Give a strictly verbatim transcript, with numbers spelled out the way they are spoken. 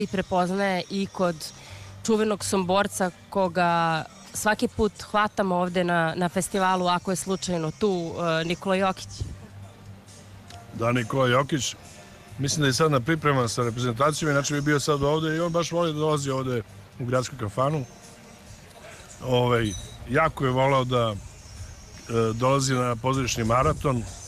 i prepoznaje i kod čuvenog Somborca koga svaki put hvatamo ovde na, na festivalu, ako je slučajno tu, Nikola Jokić. Da, Nikola Jokić. Mislim da je sad na priprema sa reprezentacijom, inače bi bio sad ovde i on baš voli da dolazi ovde u gradsku kafanu. Ove, jako je volao da e, dolazi na pozorišni maraton.